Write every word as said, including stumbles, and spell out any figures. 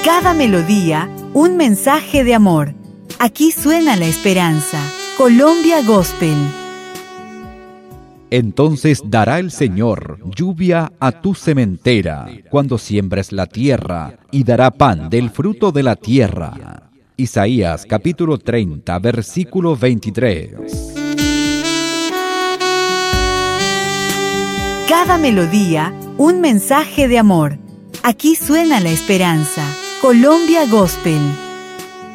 Cada melodía, un mensaje de amor. Aquí suena la esperanza. Colombia Gospel. Entonces dará el Señor lluvia a tu sementera cuando siembres la tierra, y dará pan del fruto de la tierra. Isaías capítulo treinta, versículo veintitrés. Cada melodía, un mensaje de amor. Aquí suena la esperanza. Colombia Gospel.